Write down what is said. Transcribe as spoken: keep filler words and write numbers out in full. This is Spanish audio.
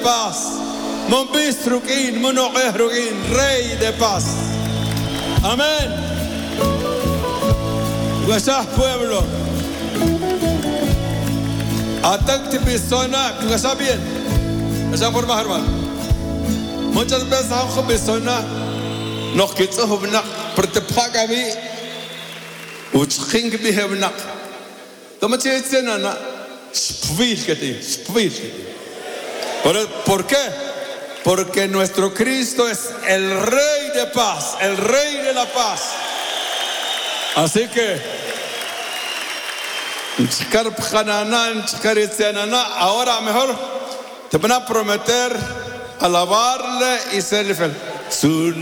paz. Monbistrukin, monoehrukin, Rey de paz. Amén. Gracias, pueblo. Atakti bisona, gracias bien. Gracias por más, hermano. Muchas veces ajo bisona, nos quitamos bnak, pero te paga bi, uchking bi hebnak. Toma chiste nana, spvil que te, spvil. ¿Por qué? Porque nuestro Cristo es el Rey de paz, el Rey de la paz. Así que ahora mejor te van a prometer alabarle y ser fiel.